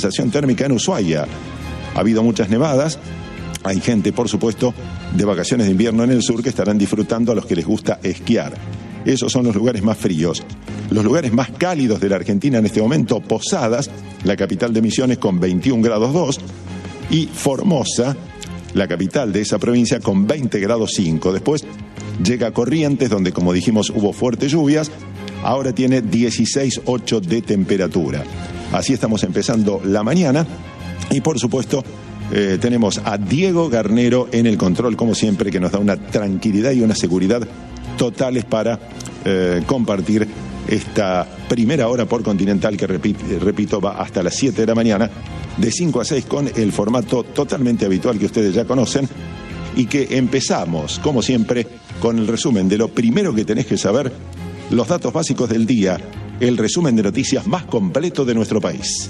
sensación térmica en Ushuaia. Ha habido muchas nevadas. Hay gente, por supuesto, de vacaciones de invierno en el sur que estarán disfrutando a los que les gusta esquiar. Esos son los lugares más fríos. Los lugares más cálidos de la Argentina en este momento: Posadas, la capital de Misiones, con 21 grados 2, y Formosa, la capital de esa provincia, con 20 grados 5. Después llega Corrientes, donde, como dijimos, hubo fuertes lluvias. Ahora tiene 16,8 de temperatura. Así estamos empezando la mañana. Y por supuesto, tenemos a Diego Garnero en el control, como siempre, que nos da una tranquilidad y una seguridad totales para compartir esta primera hora por Continental, que repito, va hasta las 7 de la mañana, de 5 a 6, con el formato totalmente habitual que ustedes ya conocen, y que empezamos, como siempre, con el resumen de lo primero que tenés que saber, los datos básicos del día, el resumen de noticias más completo de nuestro país.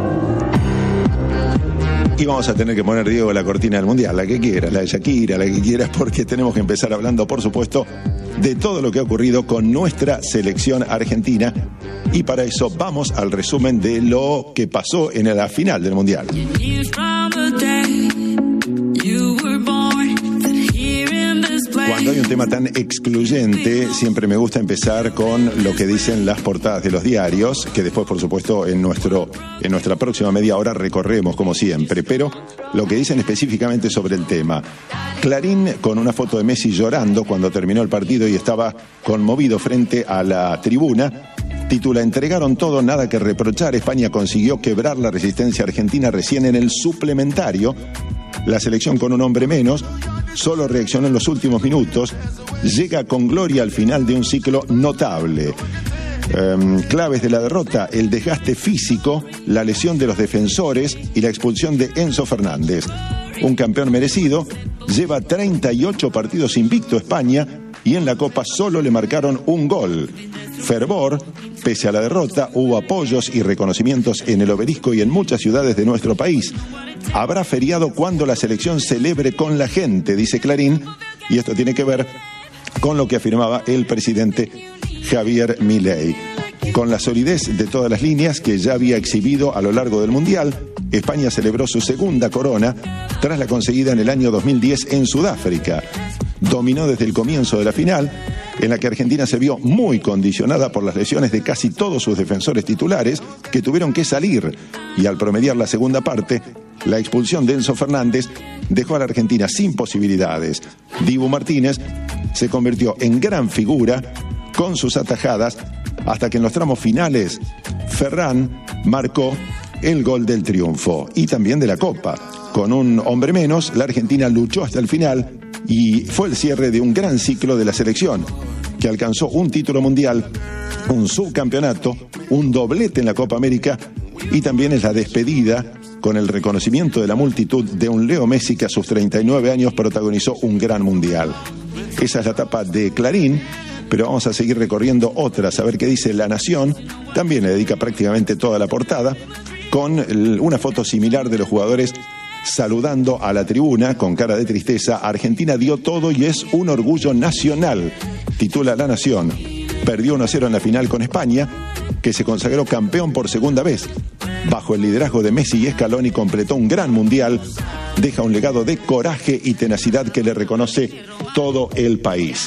Y vamos a tener que poner, Diego, la cortina del Mundial, la que quieras, la de Shakira, la que quieras, porque tenemos que empezar hablando, por supuesto, de todo lo que ha ocurrido con nuestra selección argentina. Y para eso vamos al resumen de lo que pasó en la final del Mundial. Cuando hay un tema tan excluyente, siempre me gusta empezar con lo que dicen las portadas de los diarios, que después, por supuesto, en nuestra próxima media hora recorremos, como siempre, pero lo que dicen específicamente sobre el tema. Clarín, con una foto de Messi llorando cuando terminó el partido y estaba conmovido frente a la tribuna, titula: entregaron todo, nada que reprochar. España consiguió quebrar la resistencia argentina recién en el suplementario. La selección, con un hombre menos, solo reaccionó en los últimos minutos. Llega con gloria al final de un ciclo notable. Claves de la derrota: el desgaste físico, la lesión de los defensores y la expulsión de Enzo Fernández. Un campeón merecido. Lleva 38 partidos invicto España y en la Copa solo le marcaron un gol. Fervor: pese a la derrota, hubo apoyos y reconocimientos en el Obelisco y en muchas ciudades de nuestro país. Habrá feriado cuando la selección celebre con la gente, dice Clarín, y esto tiene que ver con lo que afirmaba el presidente Javier Milei. Con la solidez de todas las líneas que ya había exhibido a lo largo del Mundial, España celebró su segunda corona tras la conseguida en el año 2010 en Sudáfrica. Dominó desde el comienzo de la final, en la que Argentina se vio muy condicionada por las lesiones de casi todos sus defensores titulares, que tuvieron que salir, y al promediar la segunda parte, la expulsión de Enzo Fernández dejó a la Argentina sin posibilidades. Dibu Martínez se convirtió en gran figura con sus atajadas, hasta que en los tramos finales Ferran marcó el gol del triunfo y también de la Copa. Con un hombre menos, la Argentina luchó hasta el final y fue el cierre de un gran ciclo de la selección, que alcanzó un título mundial, un subcampeonato, un doblete en la Copa América, y también es la despedida con el reconocimiento de la multitud de un Leo Messi que a sus 39 años protagonizó un gran mundial. Esa es la tapa de Clarín, pero vamos a seguir recorriendo otras, a ver qué dice La Nación. También le dedica prácticamente toda la portada, con una foto similar de los jugadores saludando a la tribuna con cara de tristeza. Argentina dio todo y es un orgullo nacional, titula La Nación. Perdió 1-0 en la final con España, que se consagró campeón por segunda vez. Bajo el liderazgo de Messi y Scaloni completó un gran mundial. Deja un legado de coraje y tenacidad que le reconoce todo el país.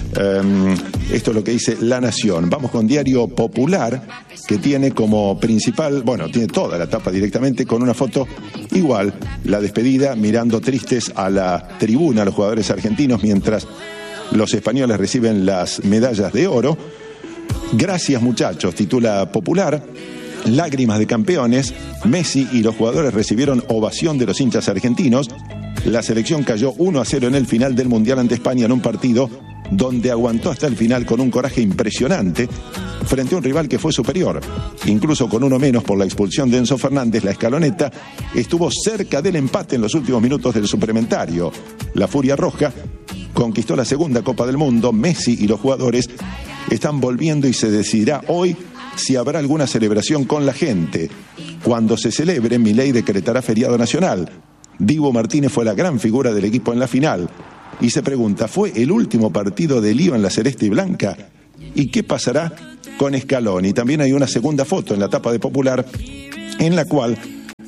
Esto es lo que dice La Nación. Vamos con Diario Popular, que tiene como principal, tiene toda la tapa directamente con una foto igual, la despedida, mirando tristes a la tribuna a los jugadores argentinos mientras los españoles reciben las medallas de oro. Gracias, muchachos, titula Popular. Lágrimas de campeones. Messi y los jugadores recibieron ovación de los hinchas argentinos. La selección cayó 1-0 en el final del Mundial ante España en un partido donde aguantó hasta el final con un coraje impresionante frente a un rival que fue superior. Incluso con uno menos por la expulsión de Enzo Fernández, la escaloneta estuvo cerca del empate en los últimos minutos del suplementario. La Furia Roja conquistó la segunda Copa del Mundo. Messi y los jugadores están volviendo y se decidirá hoy si habrá alguna celebración con la gente. Cuando se celebre, Milei decretará feriado nacional. Dibu Martínez fue la gran figura del equipo en la final. Y se pregunta, ¿fue el último partido de lío en la celeste y blanca? ¿Y qué pasará con Scaloni? También hay una segunda foto en la tapa de Popular en la cual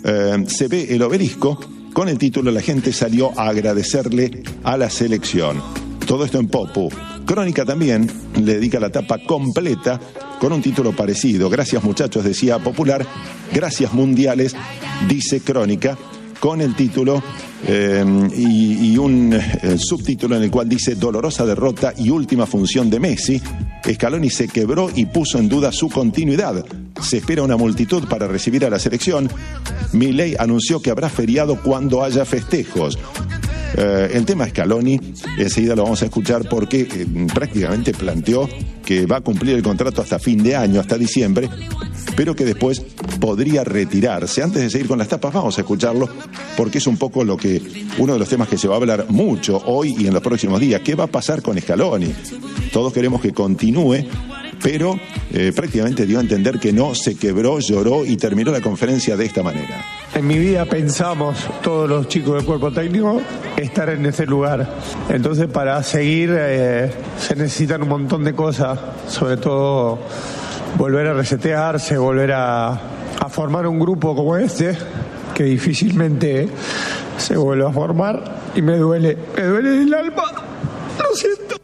se ve el obelisco con el título "La gente salió a agradecerle a la selección". Todo esto en Popu. Crónica también le dedica la tapa completa con un título parecido. "Gracias muchachos", decía Popular. "Gracias mundiales", dice Crónica, con el título y un subtítulo en el cual dice: "Dolorosa derrota y última función de Messi. Scaloni se quebró y puso en duda su continuidad. Se espera una multitud para recibir a la selección. Milei anunció que habrá feriado cuando haya festejos". El tema Scaloni, enseguida lo vamos a escuchar porque prácticamente planteó que va a cumplir el contrato hasta fin de año, hasta diciembre, pero que después podría retirarse. Antes de seguir con las tapas, vamos a escucharlo porque es un poco uno de los temas que se va a hablar mucho hoy y en los próximos días. ¿Qué va a pasar con Scaloni? Todos queremos que continúe, pero prácticamente dio a entender que no, se quebró, lloró y terminó la conferencia de esta manera. En mi vida pensamos, todos los chicos del cuerpo técnico, estar en ese lugar. Entonces, para seguir se necesitan un montón de cosas, sobre todo volver a resetearse, volver a formar un grupo como este, que difícilmente se vuelve a formar, y me duele el alma, lo siento.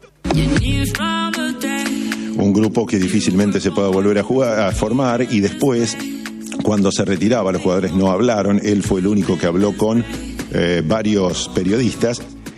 Un grupo que difícilmente se pueda volver a formar, y después, cuando se retiraba, los jugadores no hablaron. Él fue el único que habló con varios periodistas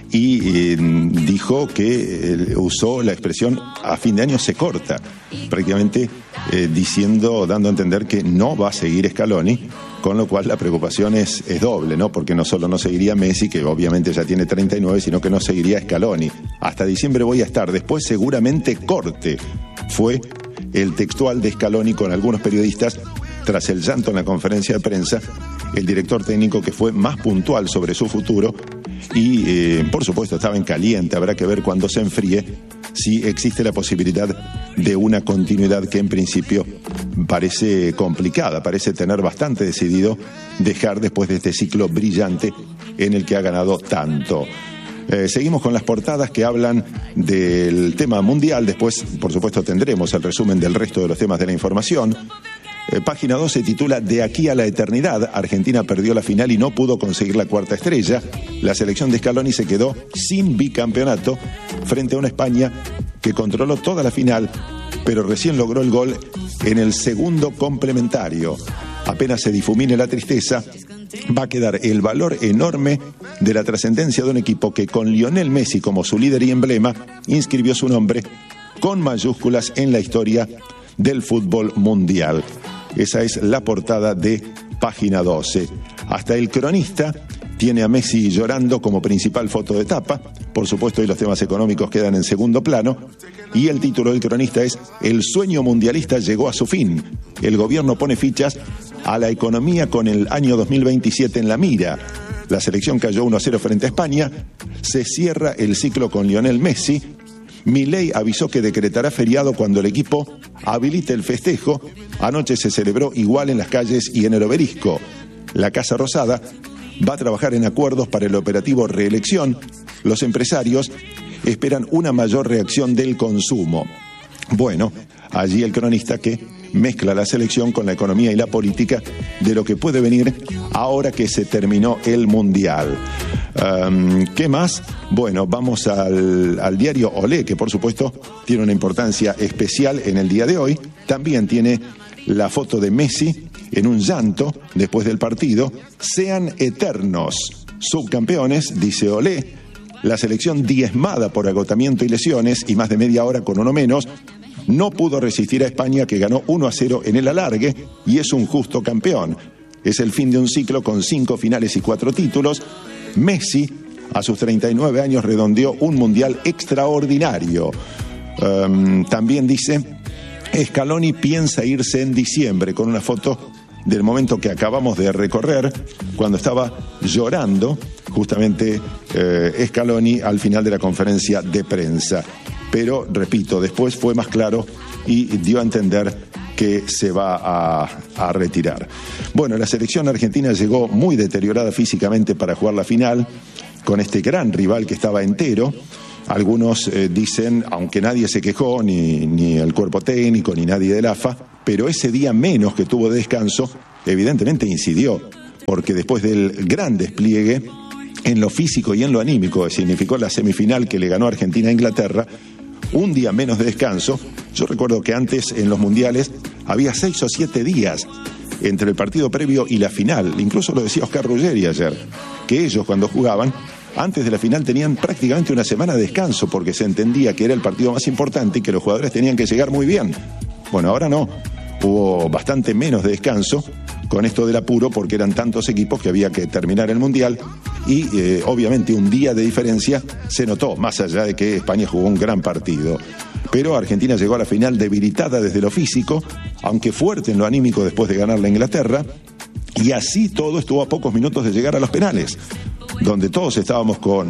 y dijo que usó la expresión "a fin de año se corta", prácticamente dando a entender que no va a seguir Scaloni, con lo cual la preocupación es doble, ¿no? Porque no solo no seguiría Messi, que obviamente ya tiene 39, sino que no seguiría Scaloni. "Hasta diciembre voy a estar, después seguramente corte", fue el textual de Scaloni con algunos periodistas tras el llanto en la conferencia de prensa. El director técnico que fue más puntual sobre su futuro y por supuesto estaba en caliente. Habrá que ver cuando se enfríe si existe la posibilidad de una continuidad que en principio parece complicada, parece tener bastante decidido dejar después de este ciclo brillante en el que ha ganado tanto. Seguimos con las portadas que hablan del tema mundial. Después, por supuesto, tendremos el resumen del resto de los temas de la información. Página 2 se titula "De aquí a la eternidad". Argentina perdió la final y no pudo conseguir la cuarta estrella. La selección de Scaloni se quedó sin bicampeonato frente a una España que controló toda la final, pero recién logró el gol en el segundo complementario. Apenas se difumine la tristeza, va a quedar el valor enorme de la trascendencia de un equipo que, con Lionel Messi como su líder y emblema, inscribió su nombre con mayúsculas en la historia del fútbol mundial. Esa es la portada de Página 12. Hasta el Cronista tiene a Messi llorando como principal foto de tapa. Por supuesto, hoy los temas económicos quedan en segundo plano. Y el título del Cronista es "El sueño mundialista llegó a su fin. El gobierno pone fichas a la economía con el año 2027 en la mira. La selección cayó 1-0 frente a España. Se cierra el ciclo con Lionel Messi. Milei avisó que decretará feriado cuando el equipo habilite el festejo. Anoche se celebró igual en las calles y en el obelisco. La Casa Rosada va a trabajar en acuerdos para el operativo reelección. Los empresarios esperan una mayor reacción del consumo". Bueno, allí el Cronista que mezcla la selección con la economía y la política de lo que puede venir ahora que se terminó el Mundial. ¿Qué más? Bueno, vamos al diario Olé, que por supuesto tiene una importancia especial en el día de hoy. También tiene la foto de Messi en un llanto después del partido. "Sean eternos subcampeones", dice Olé. La selección, diezmada por agotamiento y lesiones y más de media hora con uno menos, no pudo resistir a España, que ganó 1-0 en el alargue y es un justo campeón. Es el fin de un ciclo con 5 finales y 4 títulos. Messi, a sus 39 años, redondeó un mundial extraordinario. También dice: "Scaloni piensa irse en diciembre", con una foto del momento que acabamos de recorrer, cuando estaba llorando justamente Scaloni al final de la conferencia de prensa. Pero, repito, después fue más claro y dio a entender que se va a retirar. Bueno, la selección argentina llegó muy deteriorada físicamente para jugar la final, con este gran rival que estaba entero. Algunos dicen, aunque nadie se quejó, ni el cuerpo técnico, ni nadie del AFA, pero ese día menos que tuvo de descanso, evidentemente incidió, porque después del gran despliegue en lo físico y en lo anímico que significó la semifinal que le ganó Argentina a Inglaterra, un día menos de descanso. Yo recuerdo que antes en los mundiales había 6 o 7 días entre el partido previo y la final. Incluso lo decía Oscar Ruggeri ayer, que ellos cuando jugaban, antes de la final tenían prácticamente una semana de descanso porque se entendía que era el partido más importante y que los jugadores tenían que llegar muy bien. Bueno, ahora no. Hubo bastante menos de descanso con esto del apuro porque eran tantos equipos que había que terminar el mundial y obviamente un día de diferencia se notó, más allá de que España jugó un gran partido. Pero Argentina llegó a la final debilitada desde lo físico, aunque fuerte en lo anímico después de ganar la Inglaterra, y así todo estuvo a pocos minutos de llegar a los penales, donde todos estábamos con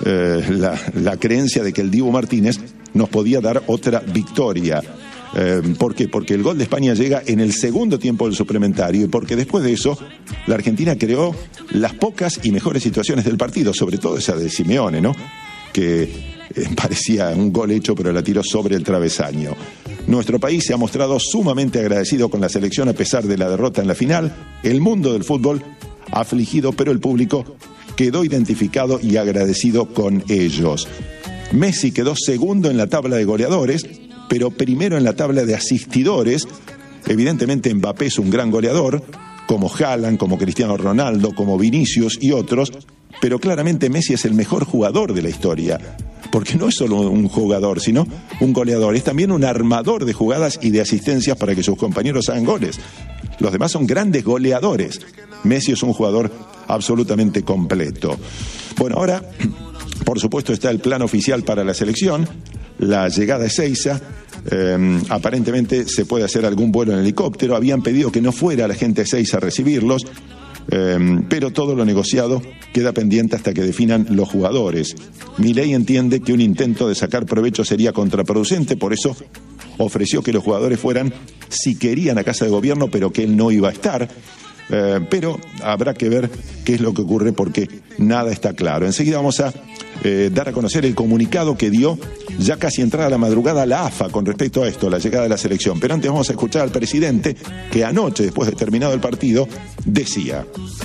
la creencia de que el Dibu Martínez nos podía dar otra victoria. ¿Por qué? Porque el gol de España llega en el segundo tiempo del suplementario y porque después de eso la Argentina creó las pocas y mejores situaciones del partido, sobre todo esa de Simeone, ¿no? Que parecía un gol hecho pero la tiró sobre el travesaño. Nuestro país se ha mostrado sumamente agradecido con la selección a pesar de la derrota en la final. El mundo del fútbol afligido, pero el público quedó identificado y agradecido con ellos. Messi quedó segundo en la tabla de goleadores, pero primero en la tabla de asistidores. Evidentemente Mbappé es un gran goleador, como Haaland, como Cristiano Ronaldo, como Vinicius y otros, pero claramente Messi es el mejor jugador de la historia, porque no es solo un jugador, sino un goleador, es también un armador de jugadas y de asistencias para que sus compañeros hagan goles. Los demás son grandes goleadores. Messi es un jugador absolutamente completo. Bueno, ahora, por supuesto, está el plan oficial para la selección, la llegada de Ezeiza. Aparentemente se puede hacer algún vuelo en helicóptero. Habían pedido que no fuera la gente de Ezeiza a recibirlos, pero todo lo negociado queda pendiente hasta que definan los jugadores. Milei entiende que un intento de sacar provecho sería contraproducente, por eso ofreció que los jugadores fueran si querían a casa de gobierno, pero que él no iba a estar. Pero habrá que ver qué es lo que ocurre porque nada está claro. Enseguida vamos a dar a conocer el comunicado que dio ya casi entrada la madrugada la AFA con respecto a esto, la llegada de la selección. Pero antes vamos a escuchar al presidente que anoche, después de terminado el partido, decía: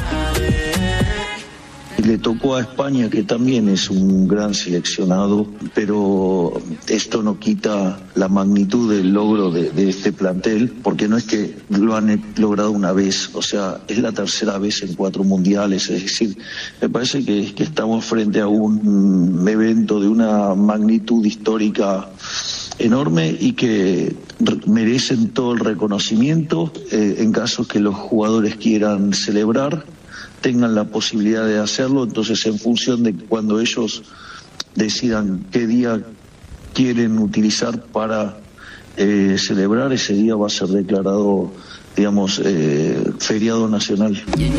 le tocó a España, que también es un gran seleccionado, pero esto no quita la magnitud del logro de este plantel, porque no es que lo han logrado una vez, o sea, es la tercera vez en 4 mundiales, es decir, me parece que estamos frente a un evento de una magnitud histórica enorme y que merecen todo el reconocimiento en caso que los jugadores quieran celebrar, tengan la posibilidad de hacerlo. Entonces, en función de cuando ellos decidan qué día quieren utilizar para celebrar, ese día va a ser declarado, digamos, feriado nacional.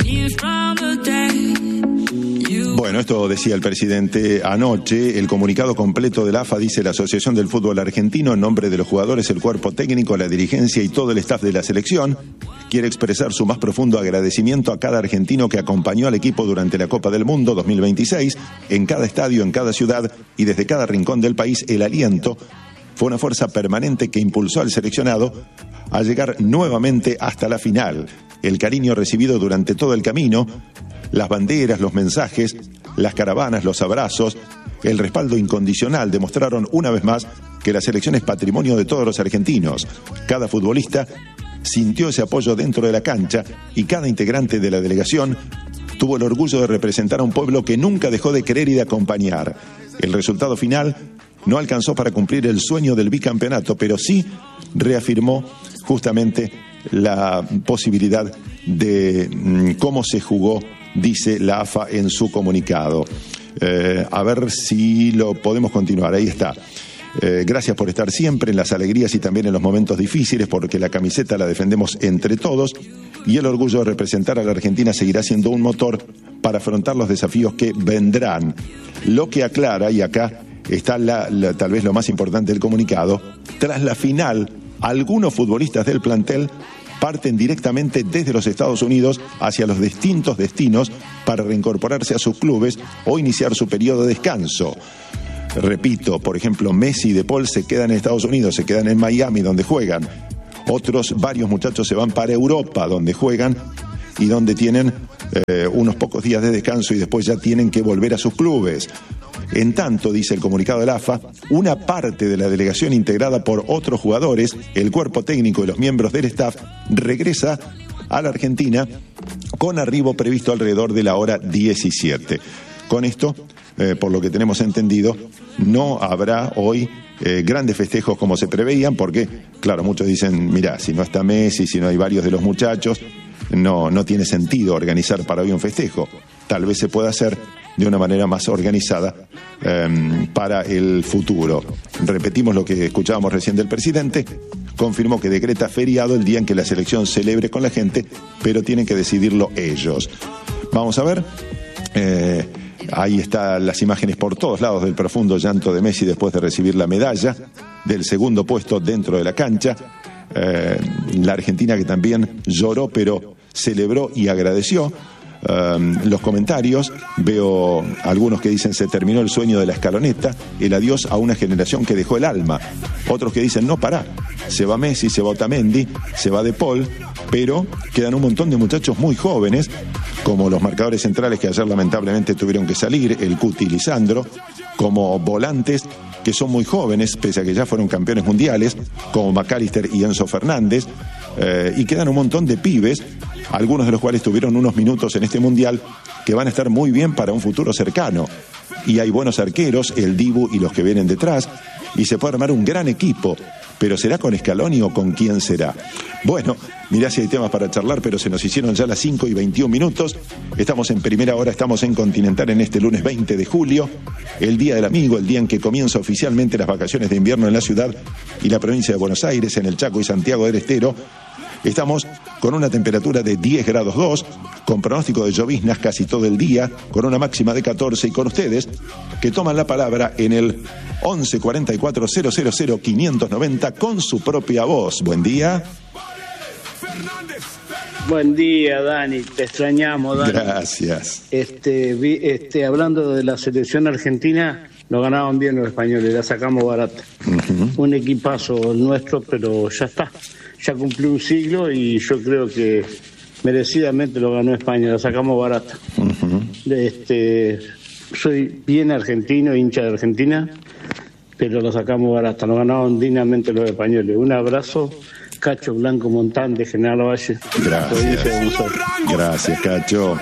Bueno, esto decía el presidente anoche. El comunicado completo de la AFA dice: la Asociación del Fútbol Argentino, en nombre de los jugadores, el cuerpo técnico, la dirigencia y todo el staff de la selección, quiere expresar su más profundo agradecimiento a cada argentino que acompañó al equipo durante la Copa del Mundo 2026, en cada estadio, en cada ciudad y desde cada rincón del país. El aliento fue una fuerza permanente que impulsó al seleccionado a llegar nuevamente hasta la final. El cariño recibido durante todo el camino, las banderas, los mensajes, las caravanas, los abrazos, el respaldo incondicional demostraron una vez más que la selección es patrimonio de todos los argentinos. Cada futbolista sintió ese apoyo dentro de la cancha y cada integrante de la delegación tuvo el orgullo de representar a un pueblo que nunca dejó de querer y de acompañar. El resultado final no alcanzó para cumplir el sueño del bicampeonato, pero sí reafirmó justamente la posibilidad de cómo se jugó, dice la AFA en su comunicado. A ver si lo podemos continuar. Ahí está. Gracias por estar siempre en las alegrías y también en los momentos difíciles, porque la camiseta la defendemos entre todos y el orgullo de representar a la Argentina seguirá siendo un motor para afrontar los desafíos que vendrán. Lo que aclara, y acá está tal vez lo más importante del comunicado, tras la final, algunos futbolistas del plantel parten directamente desde los Estados Unidos hacia los distintos destinos para reincorporarse a sus clubes o iniciar su periodo de descanso. Repito, por ejemplo, Messi y De Paul se quedan en Estados Unidos, se quedan en Miami, donde juegan. Varios muchachos se van para Europa, donde juegan y donde tienen unos pocos días de descanso y después ya tienen que volver a sus clubes. En tanto, dice el comunicado de la AFA, una parte de la delegación integrada por otros jugadores, el cuerpo técnico y los miembros del staff, regresa a la Argentina con arribo previsto alrededor de la hora 17. Con esto, por lo que tenemos entendido, no habrá hoy grandes festejos como se preveían, porque, claro, muchos dicen, mirá, si no está Messi, si no hay varios de los muchachos, no tiene sentido organizar para hoy un festejo. Tal vez se pueda hacer de una manera más organizada para el futuro. Repetimos lo que escuchábamos recién del presidente. Confirmó que decreta feriado el día en que la selección celebre con la gente, pero tienen que decidirlo ellos. Vamos a ver. Ahí están las imágenes por todos lados del profundo llanto de Messi después de recibir la medalla del segundo puesto dentro de la cancha. La Argentina que también lloró, pero celebró y agradeció. Los comentarios, veo algunos que dicen se terminó el sueño de la escaloneta, el adiós a una generación que dejó el alma. Otros que dicen no, pará, se va Messi, se va Otamendi, se va De Paul, pero quedan un montón de muchachos muy jóvenes, como los marcadores centrales que ayer lamentablemente tuvieron que salir, el Cuti y Lisandro, como volantes que son muy jóvenes, pese a que ya fueron campeones mundiales, como McAllister y Enzo Fernández, y quedan un montón de pibes, algunos de los cuales tuvieron unos minutos en este mundial, que van a estar muy bien para un futuro cercano. Y hay buenos arqueros, el Dibu y los que vienen detrás, y se puede armar un gran equipo. Pero ¿será con Scaloni o con quién será? Bueno, mirá si hay temas para charlar, pero se nos hicieron ya las 5:21. Estamos en primera hora, estamos en Continental en este lunes 20 de julio, el Día del Amigo, el día en que comienza oficialmente las vacaciones de invierno en la ciudad y la provincia de Buenos Aires, en el Chaco y Santiago del Estero. Estamos con una temperatura de 10 grados 2, con pronóstico de lloviznas casi todo el día, con una máxima de 14, y con ustedes que toman la palabra en el 11 44 000 590 con su propia voz. Buen día. Buen día, Dani, te extrañamos, Dani. Gracias. Hablando de la selección argentina, lo ganaban bien los españoles, la sacamos barata. Un equipazo nuestro, pero ya está. Ya cumplió un siglo y yo creo que merecidamente lo ganó España, la sacamos barata. Soy bien argentino, hincha de Argentina, pero lo sacamos barata, lo ganaron dignamente los españoles. Un abrazo, Cacho Blanco Montán de General Valle. Gracias. Gracias, Cacho.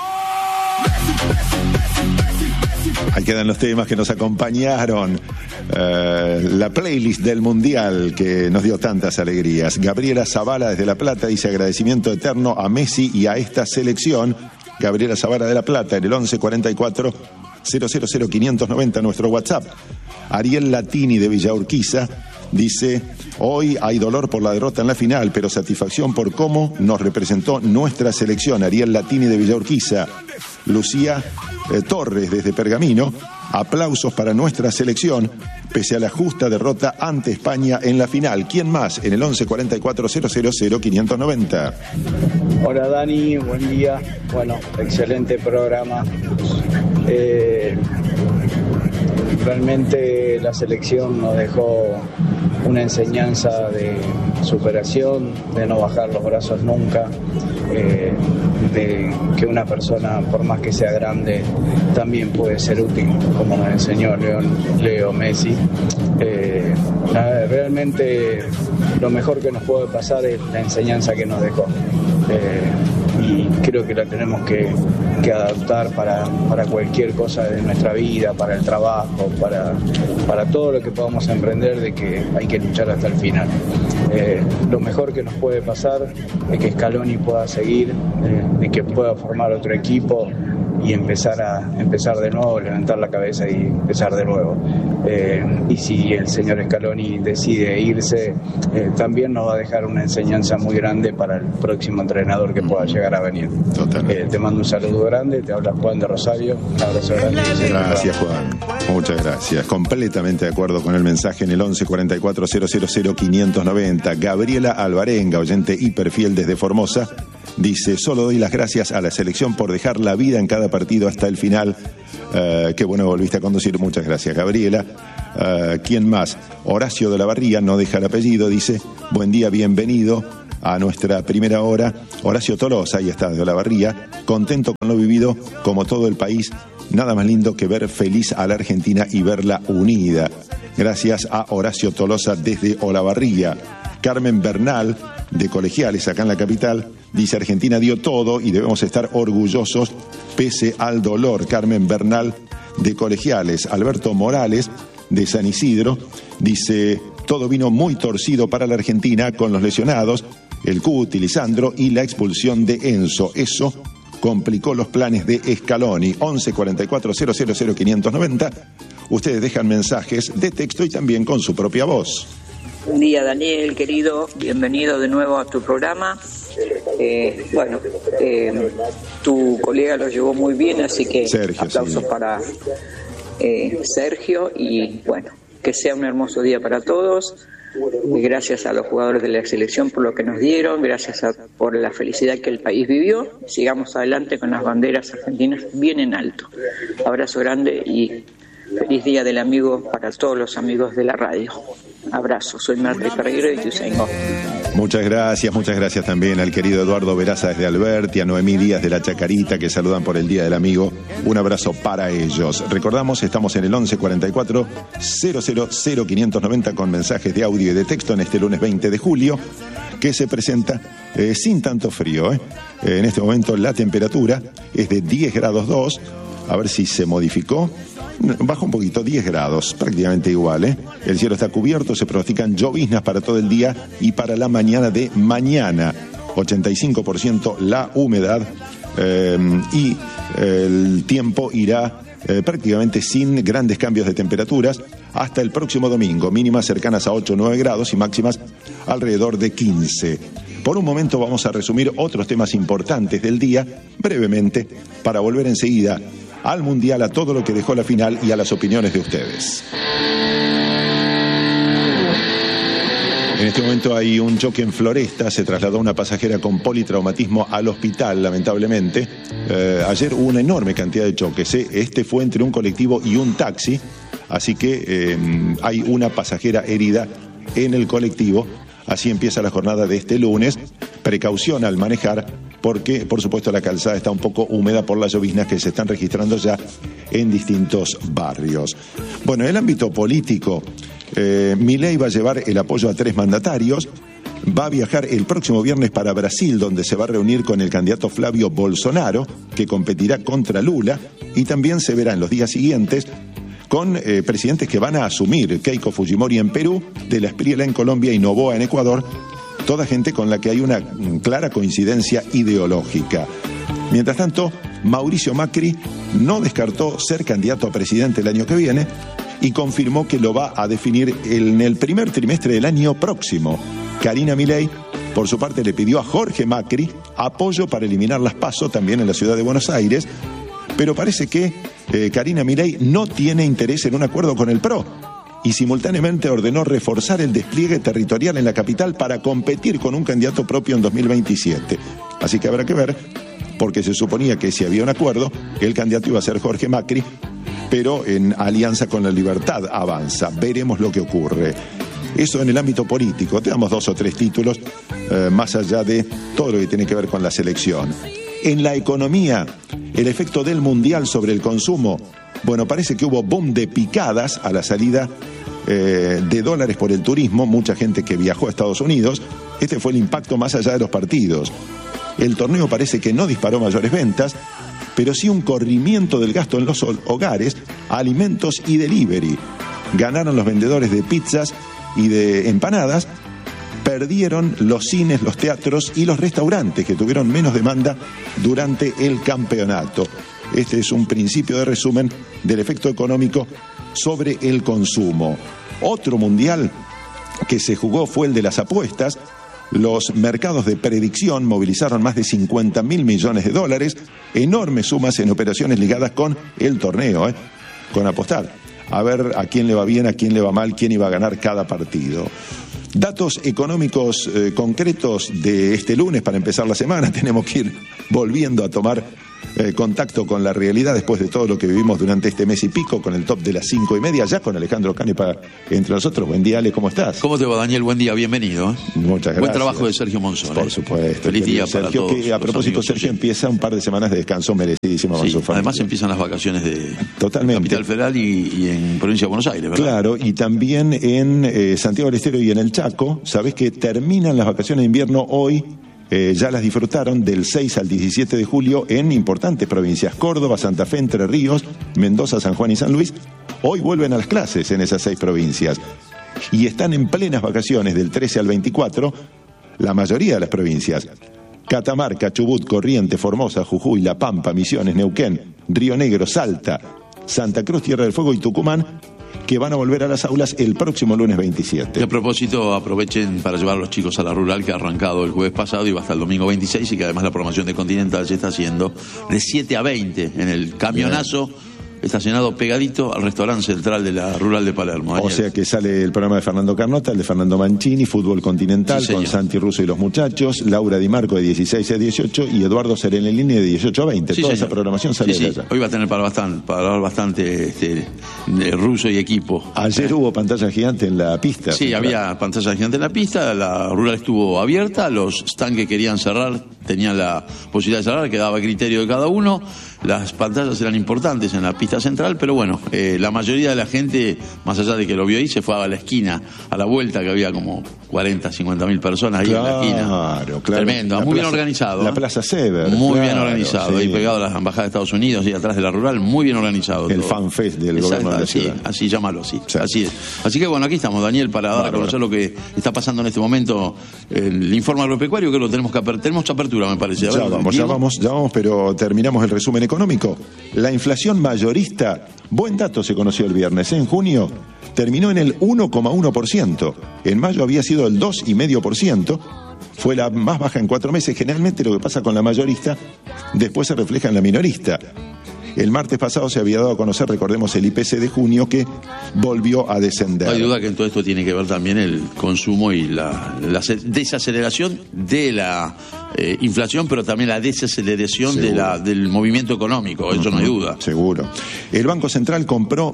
Ahí quedan los temas que nos acompañaron. La playlist del Mundial que nos dio tantas alegrías. Gabriela Zavala desde La Plata dice agradecimiento eterno a Messi y a esta selección. Gabriela Zavala de La Plata en el 11 44 000 590 nuestro WhatsApp. Ariel Latini de Villa Urquiza dice: hoy hay dolor por la derrota en la final, pero satisfacción por cómo nos representó nuestra selección. Ariel Latini de Villa Urquiza. Lucía Torres desde Pergamino: aplausos para nuestra selección pese a la justa derrota ante España en la final. ¿Quién más? En el 11 44 000 590. Hola Dani, buen día. Bueno, excelente programa. Realmente la selección nos dejó una enseñanza de superación, de no bajar los brazos nunca, de que una persona, por más que sea grande, también puede ser útil, como nos enseñó Leo Messi. Realmente lo mejor que nos puede pasar es la enseñanza que nos dejó. Y creo que la tenemos que adaptar para cualquier cosa de nuestra vida, para el trabajo, para todo lo que podamos emprender, de que hay que luchar hasta el final. Lo mejor que nos puede pasar es que Scaloni pueda seguir, de que pueda formar otro equipo y empezar de nuevo, levantar la cabeza y empezar de nuevo. Y si el señor Scaloni decide irse, también nos va a dejar una enseñanza muy grande para el próximo entrenador que pueda llegar a venir. Te mando un saludo grande, te habla Juan de Rosario, un abrazo grande. Gracias, Juan, muchas gracias. Completamente de acuerdo con el mensaje en el 11 44 000 590. Gabriela Alvarenga, oyente hiperfiel desde Formosa, dice: solo doy las gracias a la selección por dejar la vida en cada partido hasta el final. Qué bueno volviste a conducir, muchas gracias, Gabriela. ¿Quién más? Horacio de la Barría, no deja el apellido, dice: buen día, bienvenido. a nuestra primera hora. Horacio Tolosa, ahí está, de Olavarría, contento con lo vivido, como todo el país. Nada más lindo que ver feliz a la Argentina y verla unida. Gracias a Horacio Tolosa desde Olavarría. Carmen Bernal, de Colegiales, acá en la capital, dice: Argentina dio todo y debemos estar orgullosos pese al dolor. Carmen Bernal, de Colegiales. Alberto Morales, de San Isidro, dice: todo vino muy torcido para la Argentina con los lesionados, el Cuti, Lisandro y la expulsión de Enzo. Eso complicó los planes de Scaloni. 11 44 000 590. Ustedes dejan mensajes de texto y también con su propia voz. Buen día, Daniel, querido. Bienvenido de nuevo a tu programa. Tu colega lo llevó muy bien, así que Sergio, aplausos sí. Para Sergio, y bueno, que sea un hermoso día para todos. Gracias a los jugadores de la selección por lo que nos dieron, gracias por la felicidad que el país vivió. Sigamos adelante con las banderas argentinas bien en alto. Abrazo grande y feliz día del amigo para todos los amigos de la radio. Abrazo, soy Marta Ferreiro de Ituzaingó. Muchas gracias también al querido Eduardo Veraza desde Alberti, a Noemí Díaz de la Chacarita, que saludan por el Día del Amigo. Un abrazo para ellos. Recordamos, estamos en el 11 44 000 590 con mensajes de audio y de texto en este lunes 20 de julio, que se presenta sin tanto frío. En este momento la temperatura es de 10 grados 2. A ver si se modificó. Baja un poquito, 10 grados, prácticamente igual. El cielo está cubierto, se pronostican lloviznas para todo el día y para la mañana de mañana. 85% la humedad y el tiempo irá prácticamente sin grandes cambios de temperaturas hasta el próximo domingo. Mínimas cercanas a 8 o 9 grados y máximas alrededor de 15. Por un momento vamos a resumir otros temas importantes del día brevemente para volver enseguida al Mundial, a todo lo que dejó la final y a las opiniones de ustedes. En este momento hay un choque en Floresta, se trasladó una pasajera con politraumatismo al hospital, lamentablemente. Ayer hubo una enorme cantidad de choques. Este fue entre un colectivo y un taxi, así que hay una pasajera herida en el colectivo. Así empieza la jornada de este lunes. Precaución al manejar, porque por supuesto la calzada está un poco húmeda por las lloviznas que se están registrando ya en distintos barrios. Bueno, en el ámbito político, Milei va a llevar el apoyo a 3 mandatarios. Va a viajar el próximo viernes para Brasil, donde se va a reunir con el candidato Flavio Bolsonaro, que competirá contra Lula, y también se verá en los días siguientes con presidentes que van a asumir: Keiko Fujimori en Perú, De la Espriella en Colombia y Noboa en Ecuador. Toda gente con la que hay una clara coincidencia ideológica. Mientras tanto, Mauricio Macri no descartó ser candidato a presidente el año que viene y confirmó que lo va a definir en el primer trimestre del año próximo. Karina Milei, por su parte, le pidió a Jorge Macri apoyo para eliminar las PASO también en la ciudad de Buenos Aires, pero parece que Karina Milei no tiene interés en un acuerdo con el PRO y simultáneamente ordenó reforzar el despliegue territorial en la capital para competir con un candidato propio en 2027. Así que habrá que ver, porque se suponía que si había un acuerdo, el candidato iba a ser Jorge Macri, pero en alianza con La Libertad Avanza. Veremos lo que ocurre. Eso en el ámbito político. Te damos 2 o 3 títulos, más allá de todo lo que tiene que ver con la selección. En la economía, el efecto del Mundial sobre el consumo. Bueno, parece que hubo boom de picadas a la salida de dólares por el turismo, mucha gente que viajó a Estados Unidos. Este fue el impacto más allá de los partidos. El torneo parece que no disparó mayores ventas, pero sí un corrimiento del gasto en los hogares, alimentos y delivery. Ganaron los vendedores de pizzas y de empanadas, perdieron los cines, los teatros y los restaurantes, que tuvieron menos demanda durante el campeonato. Este es un principio de resumen del efecto económico sobre el consumo. Otro mundial que se jugó fue el de las apuestas. Los mercados de predicción movilizaron más de 50.000 millones de dólares, enormes sumas en operaciones ligadas con el torneo, con apostar. A ver a quién le va bien, a quién le va mal, quién iba a ganar cada partido. Datos económicos concretos de este lunes para empezar la semana. Tenemos que ir volviendo a tomar contacto con la realidad después de todo lo que vivimos durante este mes y pico, con el top de las 5:30, ya con Alejandro Canepa entre nosotros. Buen día, Ale, ¿cómo estás? ¿Cómo te va, Daniel? Buen día, bienvenido. Muchas gracias. Buen trabajo de Sergio Monzón. Por supuesto. Feliz día para Sergio, todos. que a propósito, Sergio empieza un par de semanas de descanso merecidísimo. Sí, además empiezan las vacaciones de Capital Federal y en Provincia de Buenos Aires, ¿verdad? Claro, y también en Santiago del Estero y en el Chaco. Sabés que terminan las vacaciones de invierno hoy. Ya las disfrutaron del 6 al 17 de julio en importantes provincias: Córdoba, Santa Fe, Entre Ríos, Mendoza, San Juan y San Luis. Hoy vuelven a las clases en esas 6 provincias y están en plenas vacaciones del 13 al 24 la mayoría de las provincias: Catamarca, Chubut, Corrientes, Formosa, Jujuy, La Pampa, Misiones, Neuquén, Río Negro, Salta, Santa Cruz, Tierra del Fuego y Tucumán, que van a volver a las aulas el próximo lunes 27. Y a propósito, aprovechen para llevar a los chicos a la rural, que ha arrancado el jueves pasado y va hasta el domingo 26, y que además la programación de Continental se está haciendo de 7 a 20 en el camionazo estacionado pegadito al restaurante central de la rural de Palermo. Daniel. O sea que sale el programa de Fernando Carnota, el de Fernando Mancini, Fútbol Continental, sí, con Santi Russo y los muchachos, Laura Di Marco de 16 a 18 y Eduardo Serenellini de 18 a 20. Sí, toda señor. Esa programación sale de allá. Hoy va a tener para hablar bastante de Russo y equipo. Ayer hubo pantalla gigante en la pista. Sí, había pantalla gigante en la pista, la rural estuvo abierta, los stands que querían cerrar tenían la posibilidad de cerrar, quedaba a criterio de cada uno. Las pantallas eran importantes en la pista central, pero bueno, la mayoría de la gente, más allá de que lo vio ahí, se fue a la esquina, a la vuelta, que había como 40, 50 mil personas ahí en la esquina. Claro. Tremendo, muy bien organizado. La Plaza Sever. Muy bien organizado, sí. Ahí pegado a las embajadas de Estados Unidos y atrás de la rural, muy bien organizado. El todo. Fan Fest del gobierno de la ciudad. Así, llámalo así. Así es. Así que bueno, aquí estamos, Daniel, para dar a conocer lo que está pasando en este momento. El informe agropecuario, que lo tenemos tenemos apertura, me parece. Ya vamos, pero terminamos el resumen económico. La inflación mayorista, buen dato se conoció el viernes, en junio terminó en el 1,1%. En mayo había sido el 2,5%. Fue la más baja en 4 meses. Generalmente lo que pasa con la mayorista después se refleja en la minorista. El martes pasado se había dado a conocer, recordemos, el IPC de junio, que volvió a descender. No hay duda que en todo esto tiene que ver también el consumo y la desaceleración de la inflación, pero también la desaceleración del movimiento económico, eso no hay duda. Seguro. El Banco Central compró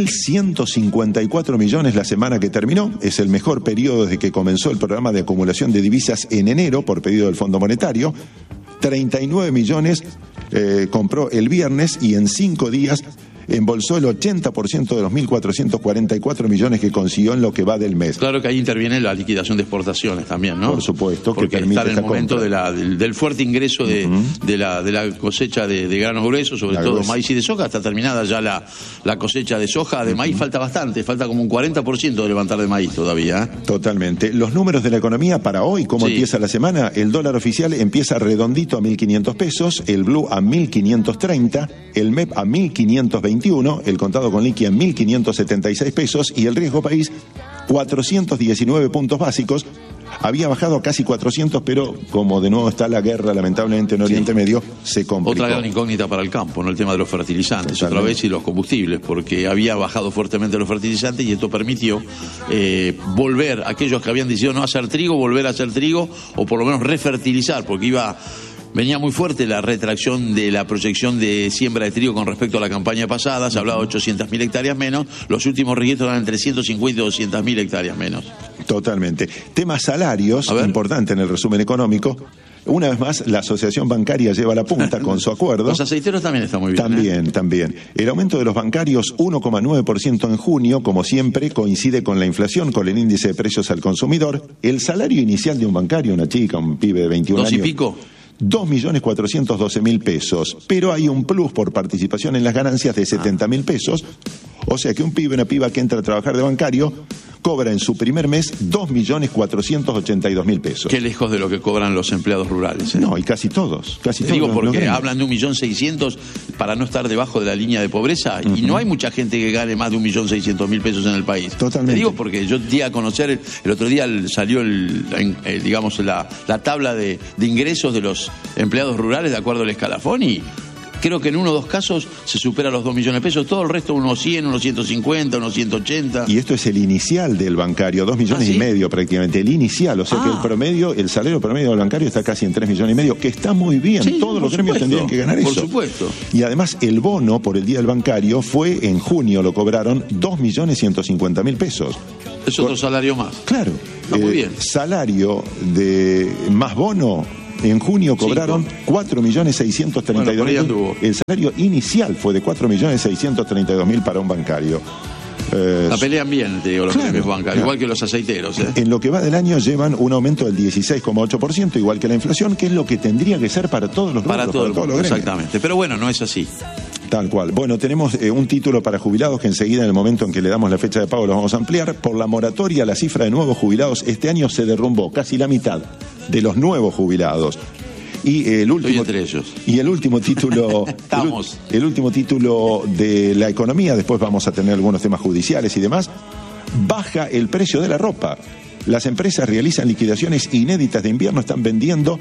1.154 millones la semana que terminó. Es el mejor periodo desde que comenzó el programa de acumulación de divisas en enero por pedido del Fondo Monetario. 39 millones compró el viernes y en 5 días embolsó el 80% de los 1.444 millones que consiguió en lo que va del mes. Claro que ahí interviene la liquidación de exportaciones también, ¿no? Por supuesto, porque que permite está en el momento del fuerte ingreso de la cosecha de granos gruesos, sobre todo maíz y de soja. Está terminada ya la cosecha de soja. De maíz falta bastante, falta como un 40% de levantar de maíz todavía. Totalmente. Los números de la economía para hoy, ¿cómo empieza la semana? El dólar oficial empieza redondito a 1.500 pesos, el blue a 1.530, el MEP a 1.520, el contado con liqui en 1.576 pesos y el riesgo país 419 puntos básicos. Había bajado a casi 400, pero como de nuevo está la guerra lamentablemente en Oriente Medio, se complicó. Otra gran incógnita para el campo, ¿no? El tema de los fertilizantes, otra vez, y los combustibles, porque había bajado fuertemente los fertilizantes y esto permitió volver, aquellos que habían decidido no hacer trigo, volver a hacer trigo o por lo menos refertilizar, porque venía muy fuerte la retracción de la proyección de siembra de trigo con respecto a la campaña pasada. Se hablaba de 800.000 hectáreas menos. Los últimos registros eran entre 150 y 200.000 hectáreas menos. Totalmente. Tema salarios, importante en el resumen económico. Una vez más, la Asociación Bancaria lleva la punta con su acuerdo. Los aceiteros también están muy bien. También. El aumento de los bancarios, 1,9% en junio, como siempre, coincide con la inflación, con el índice de precios al consumidor. El salario inicial de un bancario, una chica, un pibe de 21 años... ¿2 y pico? 2.412.000 pesos, pero hay un plus por participación en las ganancias de 70.000 pesos, o sea que un pibe, una piba que entra a trabajar de bancario cobra en su primer mes 2.482.000 pesos. Qué lejos de lo que cobran los empleados rurales. No, y casi todos. Digo, porque hablan de 1.600.000 para no estar debajo de la línea de pobreza, y no hay mucha gente que gane más de 1.600.000 pesos en el país. Totalmente. Te digo porque yo di a conocer, el otro día salió digamos la tabla de ingresos de los empleados rurales de acuerdo al escalafón, y Creo que en uno o dos casos se supera los 2 millones de pesos, todo el resto unos 100, unos 150, unos 180. Y esto es el inicial del bancario, 2 millones y medio prácticamente, el inicial, o sea que el salario promedio del bancario está casi en 3 millones y medio, que está muy bien, sí, todos los gremios tendrían que ganar eso. Por supuesto. Y además el bono por el día del bancario fue en junio, lo cobraron 2.150.000 pesos. Es otro salario más. Claro. Está muy bien. Salario de más bono, en junio cobraron 4.632.000. Bueno, el salario inicial fue de 4.632.000 para un bancario. La pelean bien, te digo, los gremios bancarios, igual que los aceiteros. En lo que va del año llevan un aumento del 16,8%, igual que la inflación, que es lo que tendría que ser para todos los para rubros, todos los gremios. Exactamente, pero bueno, no es así. Tal cual. Bueno, tenemos un título para jubilados que enseguida, en el momento en que le damos la fecha de pago, lo vamos a ampliar. Por la moratoria, la cifra de nuevos jubilados este año se derrumbó, casi la mitad de los nuevos jubilados. Y el último, entre ellos. Y el último título, el último título de la economía, después vamos a tener algunos temas judiciales y demás. Baja el precio de la ropa. Las empresas realizan liquidaciones inéditas de invierno, están vendiendo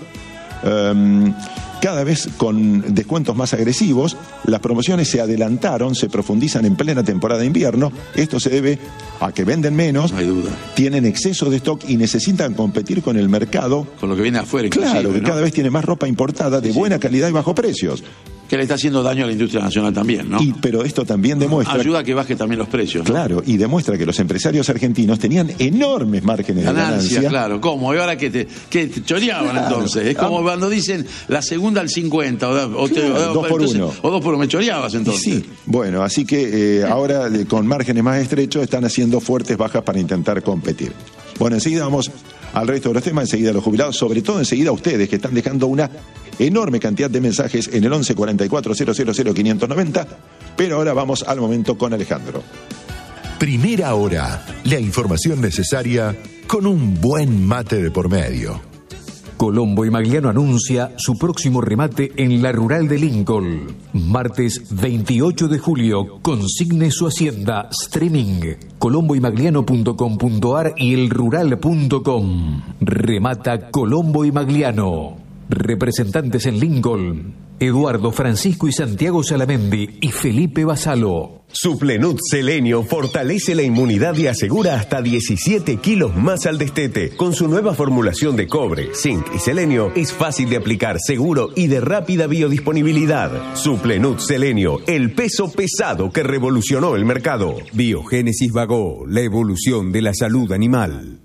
cada vez con descuentos más agresivos. Las promociones se adelantaron, se profundizan en plena temporada de invierno. Esto se debe a que venden menos, no hay duda, tienen exceso de stock y necesitan competir con el mercado. Con lo que viene afuera. Claro, que cada vez tiene más ropa importada de buena calidad y bajo precios. Que le está haciendo daño a la industria nacional también, ¿no? Pero esto también demuestra... Ayuda a que baje también los precios, ¿no? Claro, y demuestra que los empresarios argentinos tenían enormes márgenes de ganancia. Claro, ¿cómo? ¿Y ahora que te choreaban entonces? Es como cuando dicen la segunda al 50, o 2 por 1. O 2 por 1, me choreabas entonces. Sí, bueno, así que ahora con márgenes más estrechos están haciendo fuertes bajas para intentar competir. Bueno, enseguida vamos al resto de los temas, enseguida los jubilados, sobre todo enseguida ustedes que están dejando una enorme cantidad de mensajes en el 11 44 000 590, pero ahora vamos al momento con Alejandro. Primera hora, la información necesaria con un buen mate de por medio. Colombo y Magliano anuncia su próximo remate en la Rural de Lincoln. Martes 28 de julio, consigne su hacienda streaming colomboymagliano.com.ar y elrural.com. Remata Colombo y Magliano. Representantes en Lincoln: Eduardo, Francisco y Santiago Salamendi y Felipe Basalo. Suplenut Selenio fortalece la inmunidad y asegura hasta 17 kilos más al destete. Con su nueva formulación de cobre, zinc y selenio, es fácil de aplicar, seguro y de rápida biodisponibilidad. Suplenut Selenio, el peso pesado que revolucionó el mercado. Biogénesis Vagó, la evolución de la salud animal.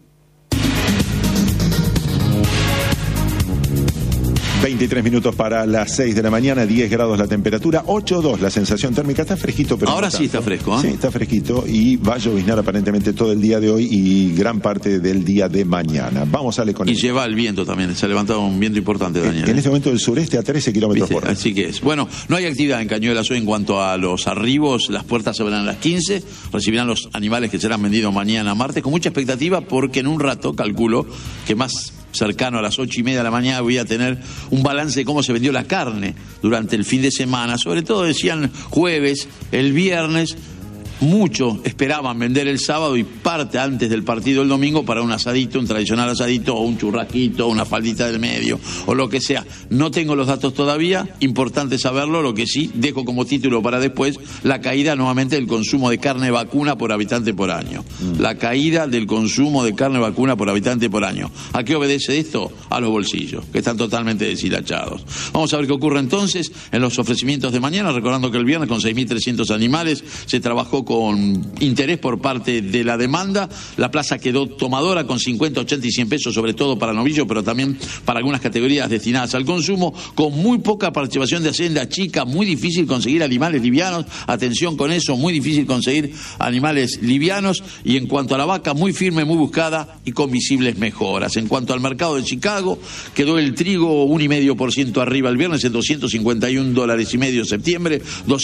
23 minutos para las 6 de la mañana, 10 grados la temperatura, 8,2 la sensación térmica, está fresquito. Pero ahora no sí está fresco, ¿eh? Sí, está fresquito y va a lloviznar aparentemente todo el día de hoy y gran parte del día de mañana. Vamos a darle con y lleva el viento también, se ha levantado un viento importante, Daniel. En este momento del sureste a 13 kilómetros por hora. Así que es. Bueno, no hay actividad en Cañuelas hoy en cuanto a los arribos, las puertas se abrirán a las 15, recibirán los animales que serán vendidos mañana martes, con mucha expectativa porque en un rato, calculo, que más cercano a las 8:30 de la mañana voy a tener un balance de cómo se vendió la carne durante el fin de semana, sobre todo decían jueves, el viernes. Muchos esperaban vender el sábado y parte antes del partido el domingo para un asadito, un tradicional asadito o un churrasquito, una faldita del medio o lo que sea. No tengo los datos todavía, importante saberlo, lo que sí dejo como título para después, la caída nuevamente del consumo de carne vacuna por habitante por año. La caída del consumo de carne vacuna por habitante por año. ¿A qué obedece esto? A los bolsillos, que están totalmente deshilachados. Vamos a ver qué ocurre entonces en los ofrecimientos de mañana, recordando que el viernes con 6.300 animales se trabajó con interés por parte de la demanda. La plaza quedó tomadora con 50, 80 y 100 pesos, sobre todo para novillo, pero también para algunas categorías destinadas al consumo, con muy poca participación de hacienda chica, muy difícil conseguir animales livianos, atención con eso, muy difícil conseguir animales livianos, y en cuanto a la vaca, muy firme, muy buscada y con visibles mejoras. En cuanto al mercado de Chicago, quedó el trigo 1,5% arriba el viernes en $251.50 septiembre,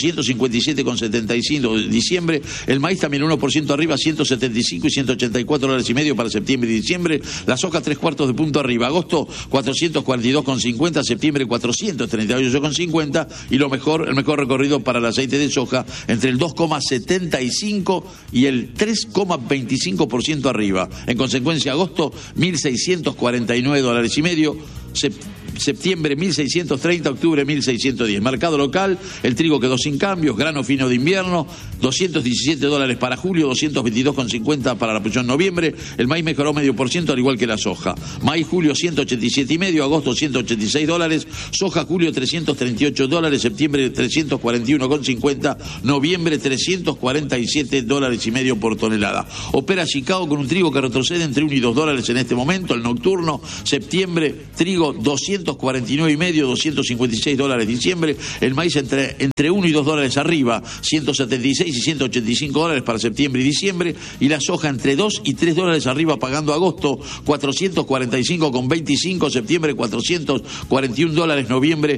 257,75 diciembre. El maíz también 1% arriba, 175 y $184.50 para septiembre y diciembre. La soja 3/4 de punto arriba. Agosto 442,50, septiembre 438,50 y el mejor recorrido para el aceite de soja entre el 2,75 y el 3,25% arriba. En consecuencia, agosto $1.649.50. septiembre 1.630, octubre 1.610. Mercado local, el trigo quedó sin cambios, grano fino de invierno, $217 para julio, 222,50 para la producción noviembre. El maíz mejoró 0,5%, al igual que la soja. Maíz julio 187,5, agosto $186, soja julio $338, septiembre $341,50, noviembre $347,5 por tonelada. Opera Chicago con un trigo que retrocede entre $1 y $2 en este momento. El nocturno, septiembre, trigo $249,5, $256 diciembre. El maíz entre $1 y $2 arriba, $176 y $185 para septiembre y diciembre. Y la soja entre $2 y $3 arriba, pagando agosto $445,25, septiembre $441, noviembre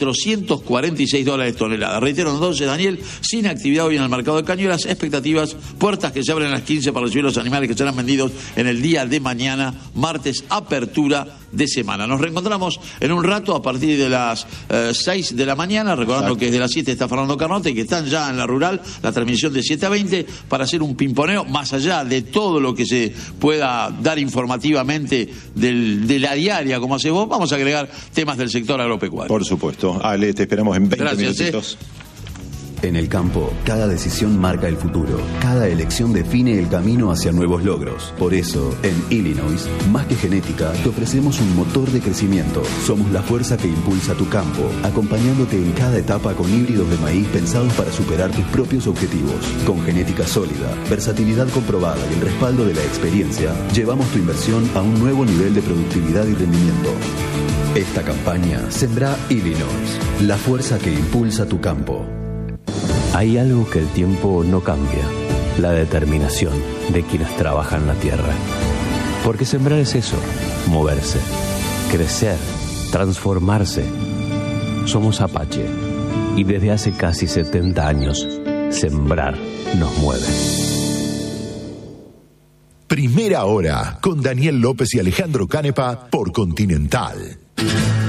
$446 tonelada. Reitero entonces, Daniel, sin actividad hoy en el mercado de caño, las expectativas, puertas que se abren a las 15 para recibir los animales que serán vendidos en el día de mañana, martes, apertura de semana. Nos reencontramos en un rato a partir de las 6 de la mañana, recordando que desde las 7 está Fernando Carnota y que están ya en la rural, la transmisión de 7 a 20, para hacer un pimponeo más allá de todo lo que se pueda dar informativamente de la diaria, como hace vos. Vamos a agregar temas del sector agropecuario. Por supuesto. Ale, te esperamos en 20 Gracias, minutitos. En el campo, cada decisión marca el futuro. Cada elección define el camino hacia nuevos logros. Por eso, en Illinois, más que genética, te ofrecemos un motor de crecimiento. Somos la fuerza que impulsa tu campo, acompañándote en cada etapa con híbridos de maíz pensados para superar tus propios objetivos. Con genética sólida, versatilidad comprobada y el respaldo de la experiencia, llevamos tu inversión a un nuevo nivel de productividad y rendimiento. Esta campaña Sembrá Illinois, la fuerza que impulsa tu campo. Hay algo que el tiempo no cambia, la determinación de quienes trabajan la tierra. Porque sembrar es eso, moverse, crecer, transformarse. Somos Apache y desde hace casi 70 años, sembrar nos mueve. Primera hora con Daniel López y Alejandro Canepa por Continental.